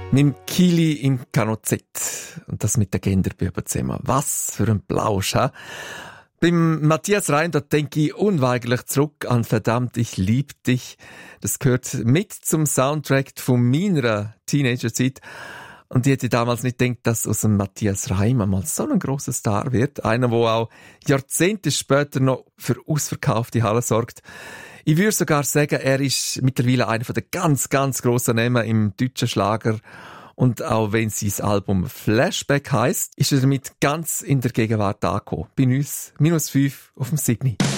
Mit dem Kili im Kanozett. Und das mit den Genderbüben zusammen. Was für ein Plausch, ha? Beim Matthias Reim, da denke ich unweigerlich zurück an «Verdammt, ich lieb dich». Das gehört mit zum Soundtrack von meiner Teenagerzeit. Und ich hätte damals nicht gedacht, dass aus dem Matthias Reim einmal so ein grosser Star wird. Einer, der auch Jahrzehnte später noch für ausverkaufte Hallen sorgt. Ich würde sogar sagen, er ist mittlerweile einer der ganz, ganz grossen Namen im deutschen Schlager. Und auch wenn sein Album Flashback heisst, ist er damit ganz in der Gegenwart angekommen. Bei uns -5 auf dem Sydney.